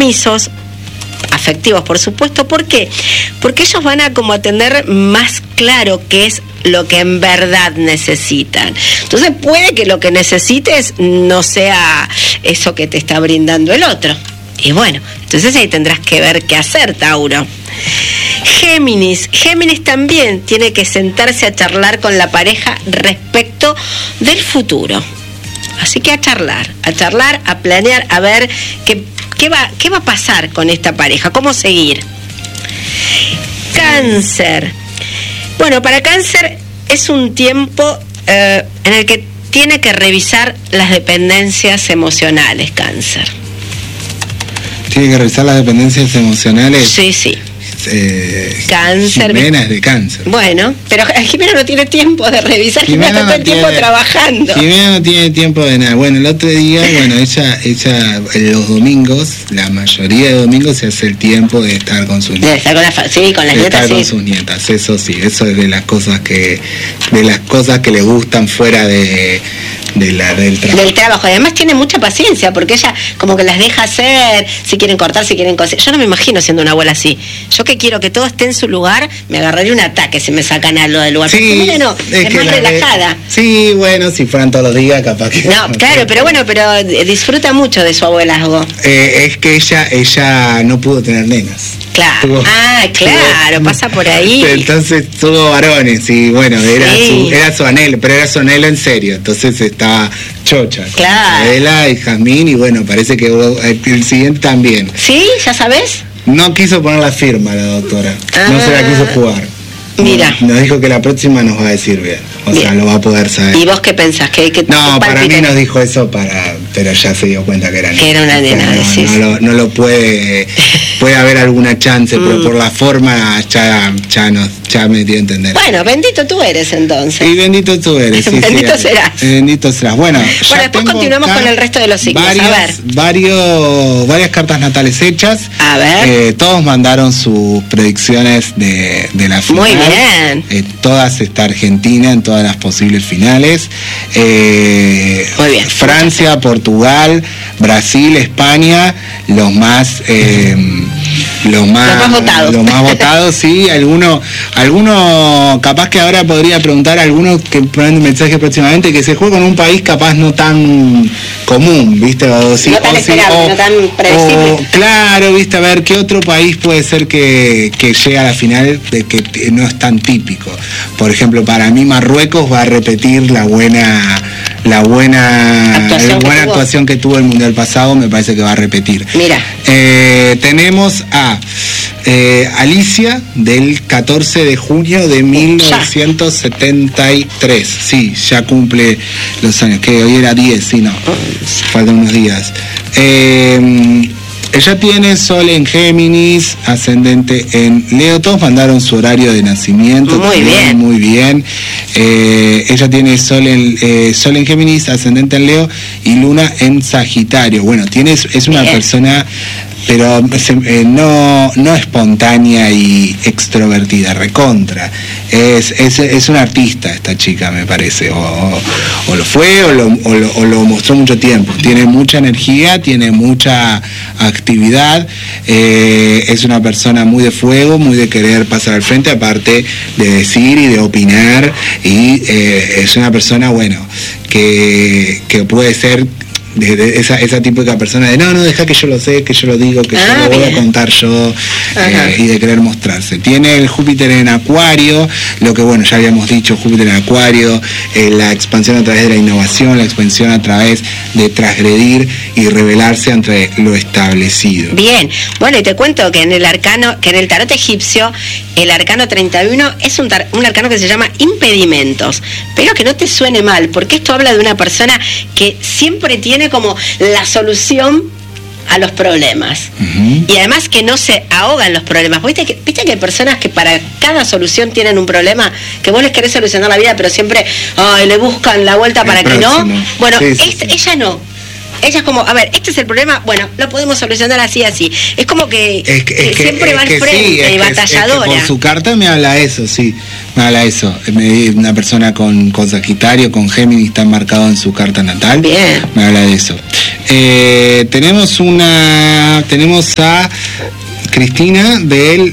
compromisos afectivos, por supuesto. ¿Por qué? Porque ellos van a como a tener más claro qué es lo que en verdad necesitan. Entonces puede que lo que necesites no sea eso que te está brindando el otro. Y bueno, entonces ahí tendrás que ver qué hacer, Tauro. Géminis también tiene que sentarse a charlar con la pareja respecto del futuro. Así que a charlar, a planear, a ver qué va a pasar con esta pareja, cómo seguir. Cáncer. Bueno, para Cáncer es un tiempo en el que tiene que revisar las dependencias emocionales, Cáncer. ¿Tiene que revisar las dependencias emocionales? Sí. Cáncer. Jimena es de Cáncer. Bueno, pero Jimena no tiene tiempo de revisar, Jimena está todo el tiempo trabajando. Jimena no tiene tiempo de nada. Bueno, el otro día, ella los domingos, la mayoría de domingos se hace el tiempo de estar con sus nietas. De estar con las nietas, estar con sus nietas, eso sí, eso es de las cosas que le gustan fuera del trabajo. Del trabajo. Además tiene mucha paciencia, porque ella como que las deja hacer, si quieren cortar, si quieren coser. Yo no me imagino siendo una abuela así. Yo que quiero que todo esté en su lugar, me agarraría un ataque si me sacan algo del lugar. Sí, porque no, es más relajada. Sí, bueno, si fueran todos los días, capaz que... No, claro, pero disfruta mucho de su abuelazgo. Es que ella no pudo tener nenas. Claro, claro, pasa por ahí. Entonces tuvo varones y bueno, era su anhelo, pero era su anhelo en serio. Entonces estaba chocha. Claro. Adela y Jazmín, y bueno, parece que el siguiente también. ¿Sí? ¿Ya sabes? No quiso poner la firma la doctora. No se la quiso jugar. Mira. Nos dijo que la próxima nos va a decir bien. O sea, lo va a poder saber. ¿Y vos qué pensás? No, para mí nos dijo eso pero ya se dio cuenta que era nena. Que era una nena, no lo puede haber alguna chance, pero por la forma ya me dio a entender. Bueno, bendito tú eres entonces. Y bendito tú eres. Sí, bendito serás. Bendito serás. Bueno, después continuamos con el resto de los signos. Varias cartas natales hechas. A ver. Todos mandaron sus predicciones de la final. Muy bien. Todas está Argentina en todas las posibles finales. Muy bien. Francia, Portugal, Brasil, España, los más votados, sí. Alguno capaz que ahora podría preguntar a algunos que ponen un mensaje próximamente que se juega con un país capaz no tan común, ¿viste? No tan esperable, no tan predecible. Claro, ¿viste? A ver qué otro país puede ser que llegue a la final de que no es tan típico. Por ejemplo, para mí Marruecos va a repetir la buena actuación que tuvo el Mundial pasado, me parece que va a repetir. Mira. Tenemos a Alicia del 14 de junio de 1973. Sí, ya cumple los años, que hoy era 10, sí, no, faltan unos días. Ella tiene Sol en Géminis, ascendente en Leo. Todos mandaron su horario de nacimiento. Muy bien. Ella tiene Sol en Géminis, ascendente en Leo y Luna en Sagitario. Bueno, es una persona, pero no espontánea y extrovertida, recontra. Es una artista esta chica, me parece, o lo fue o lo mostró mucho tiempo. Tiene mucha energía, tiene mucha actividad, es una persona muy de fuego, muy de querer pasar al frente, aparte de decir y de opinar, y es una persona, bueno, que puede ser de esa típica persona de no, deja que yo lo sé, que yo lo digo, que yo lo voy a contar yo, y de querer mostrarse. Tiene el Júpiter en Acuario, lo que bueno, ya habíamos dicho, Júpiter en Acuario, la expansión a través de la innovación, la expansión a través de transgredir y rebelarse ante lo establecido. Bien, bueno, y te cuento que en el tarot egipcio, el arcano 31 es un arcano que se llama impedimentos, pero que no te suene mal, porque esto habla de una persona que siempre tiene como la solución a los problemas. Y además que no se ahogan los problemas. ¿Viste que hay personas que para cada solución tienen un problema, que vos les querés solucionar la vida, pero siempre le buscan la vuelta para que no? Bueno, ella no. Ella es como, a ver, este es el problema, bueno, lo podemos solucionar así. Es como que siempre va al frente, y batalladora. Por su carta me habla eso, sí. Me habla eso. Una persona con Sagitario, con Géminis, está marcado en su carta natal. Bien. Me habla de eso. Tenemos a Cristina del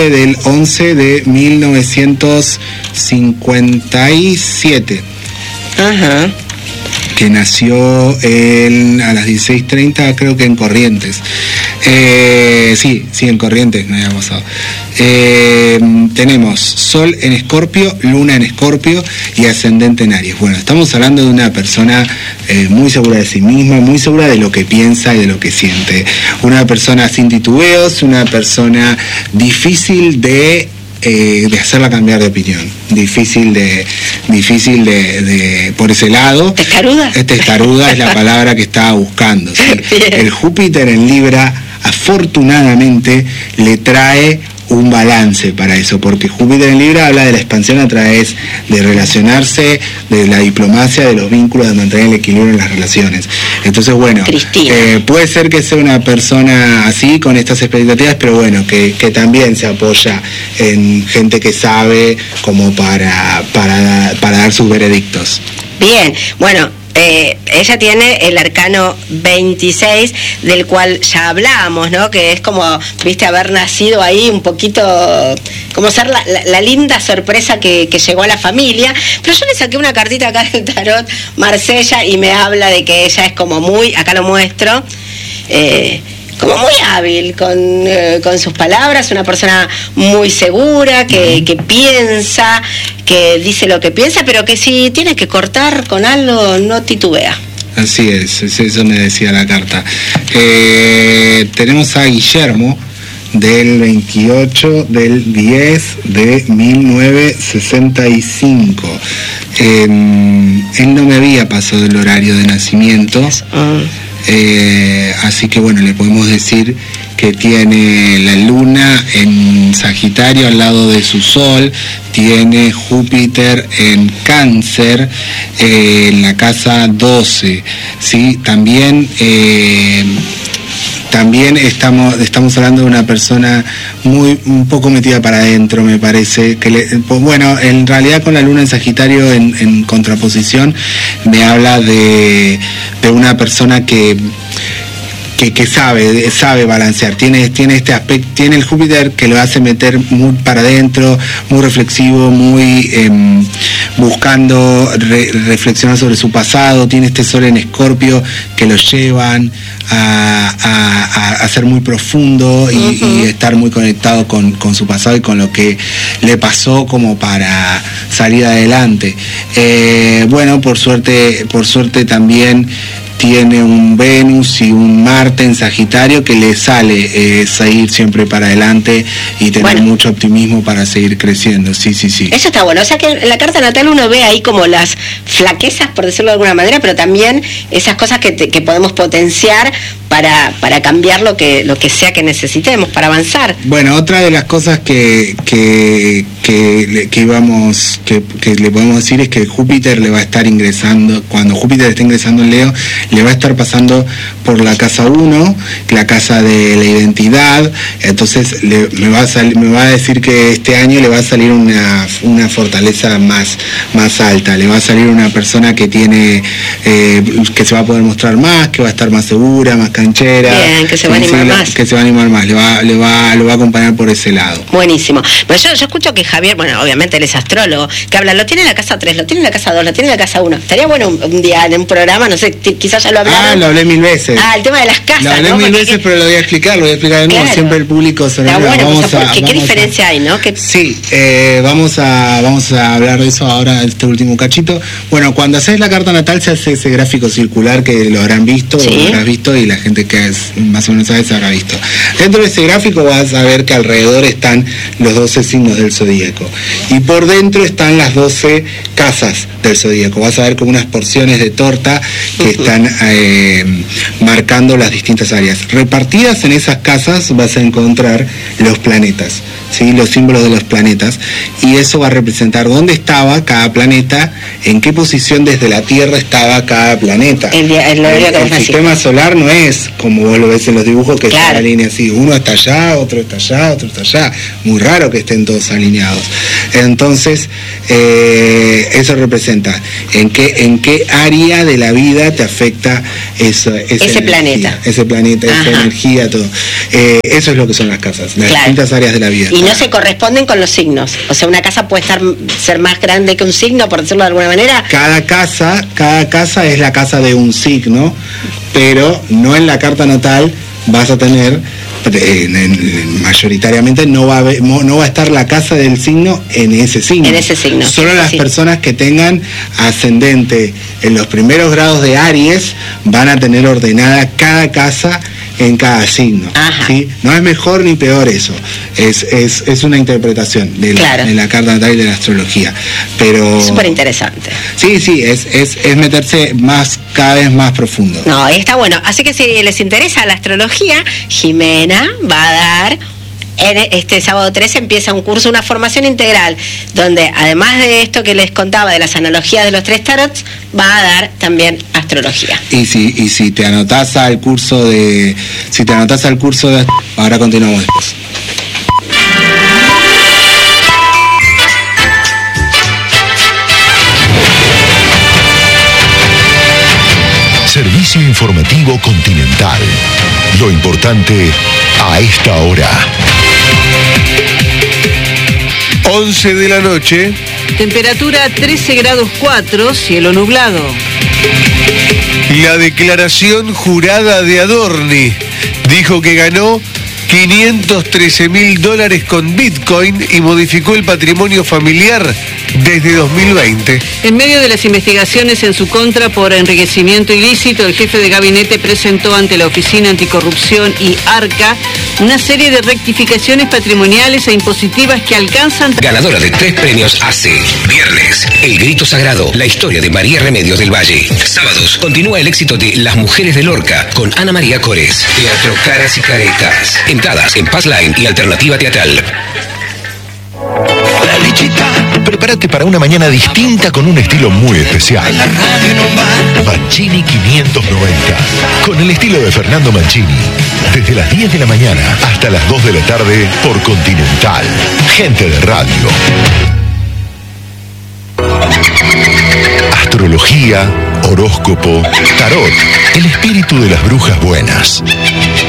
20/11/1957. Ajá. Que nació a las 16:30, creo que en Corrientes. Sí, en Corrientes, me había pasado. Tenemos Sol en Escorpio, Luna en Escorpio y Ascendente en Aries. Bueno, estamos hablando de una persona muy segura de sí misma, muy segura de lo que piensa y de lo que siente. Una persona sin titubeos, una persona difícil de hacerla cambiar de opinión, difícil de por ese lado. ¿Testaruda? Testaruda es la palabra que estaba buscando, ¿sí? El Júpiter en Libra afortunadamente le trae un balance para eso, porque Júpiter en Libra habla de la expansión a través de relacionarse, de la diplomacia, de los vínculos, de mantener el equilibrio en las relaciones. Entonces, bueno, puede ser que sea una persona así, con estas expectativas, pero bueno, que también se apoya en gente que sabe como para dar sus veredictos. Bien, bueno, ella tiene el arcano 26, del cual ya hablamos, ¿no? Que es como, viste, haber nacido ahí un poquito, como ser la linda sorpresa que llegó a la familia. Pero yo le saqué una cartita acá del tarot Marsella y me habla de que ella es como muy, acá lo muestro, como muy hábil con sus palabras, una persona muy segura, que piensa, que dice lo que piensa, pero que si tiene que cortar con algo no titubea. Así es, eso me decía la carta. Tenemos a Guillermo del 28/10/1965. Él no me había pasado el horario de nacimiento. Así que bueno, le podemos decir que tiene la luna en Sagitario al lado de su sol, tiene Júpiter en Cáncer, en la casa 12, ¿sí? También estamos hablando de una persona un poco metida para adentro, me parece. Bueno, en realidad con la luna en Sagitario en contraposición, me habla de una persona que sabe balancear, tiene este aspecto, tiene el Júpiter que lo hace meter muy para adentro, muy reflexivo, muy buscando reflexionar sobre su pasado, tiene este Sol en Escorpio que lo llevan a ser muy profundo y estar muy conectado con su pasado y con lo que le pasó como para salir adelante. Bueno, por suerte también tiene un Venus y un Marte en Sagitario que le sale seguir siempre para adelante y tener mucho optimismo para seguir creciendo. Sí. Eso está bueno. O sea que en la carta natal uno ve ahí como las flaquezas, por decirlo de alguna manera, pero también esas cosas que podemos potenciar para cambiar lo que sea que necesitemos, para avanzar. Bueno, otra de las cosas que le podemos decir es que Júpiter le va a estar ingresando, cuando Júpiter esté ingresando en Leo, le va a estar pasando por la casa 1, la casa de la identidad. Entonces me va a decir que este año le va a salir una fortaleza más alta, le va a salir una persona que tiene que se va a poder mostrar más, que va a estar más segura, más canchera. Bien, que se va a animar más. Que se va a animar más, lo va a acompañar por ese lado. Buenísimo. Bueno, yo escucho que Javier, bueno, obviamente él es astrólogo, que habla, lo tiene en la casa 3, lo tiene en la casa 2, lo tiene en la casa 1. Estaría bueno un día en un programa, no sé, quizás ya lo hablaron. Lo hablé 1000 veces. El tema de las casas, lo hablé 1000 veces, pero lo voy a explicar de nuevo. Claro. Siempre el público se lo ¿Qué diferencia hay, no? Sí, vamos a hablar de eso ahora, este último cachito. Bueno, cuando haces la carta natal se hace ese gráfico circular que lo habrán visto, ¿sí? Lo habrás visto y la gente que es más o menos sabe se habrá visto. Dentro de ese gráfico vas a ver que alrededor están los 12 signos del zodíaco y por dentro están las 12 casas del zodíaco. Vas a ver como unas porciones de torta que están marcando las distintas áreas. Repartidas en esas casas vas a encontrar los planetas, ¿sí? Los símbolos de los planetas, y eso va a representar dónde estaba cada planeta, en qué posición desde la Tierra estaba cada planeta. El sistema solar no es como vos lo ves en los dibujos, que está en la línea así, uno está allá, otro está allá, otro está allá. Muy raro que estén todos alineados. Entonces, eso representa en qué área de la vida te afecta ese planeta, esa energía, todo. Eso es lo que son las casas, las distintas áreas de la vida. Y no se corresponden con los signos. O sea, una casa puede ser más grande que un signo, por decirlo de alguna manera. Cada casa es la casa de un signo, pero no en la carta natal vas a tener, mayoritariamente no va a estar la casa del signo en ese signo. Solo las personas que tengan ascendente en los primeros grados de Aries van a tener ordenada cada casa en cada signo. ¿Sí? No es mejor ni peor eso, es una interpretación de la carta natal y de la astrología, pero súper interesante. Sí, es meterse cada vez más profundo. No, está bueno, así que si les interesa la astrología, Jimena va a dar este sábado 13 empieza un curso, una formación integral, donde además de esto que les contaba de las analogías de los 3 tarots, va a dar también astrología. Y si te anotás al curso de ahora continuamos después. Servicio informativo Continental. Lo importante a esta hora. 11 de la noche. Temperatura 13 grados 4, cielo nublado. La declaración jurada de Adorni dijo que ganó $513.000 con Bitcoin y modificó el patrimonio familiar desde 2020. En medio de las investigaciones en su contra por enriquecimiento ilícito, el jefe de gabinete presentó ante la Oficina Anticorrupción y ARCA una serie de rectificaciones patrimoniales e impositivas que alcanzan... Ganadora de 3 premios AC. Viernes, El Grito Sagrado, la historia de María Remedios del Valle. Sábados, continúa el éxito de Las Mujeres de Lorca con Ana María Cores. Teatro Caras y Caretas. Entradas en Passline y Alternativa Teatral. Prepárate para una mañana distinta con un estilo muy especial. Mancini 590. Con el estilo de Fernando Mancini. Desde las 10 de la mañana hasta las 2 de la tarde por Continental. Gente de radio. Astrología, horóscopo, tarot. El espíritu de las brujas buenas.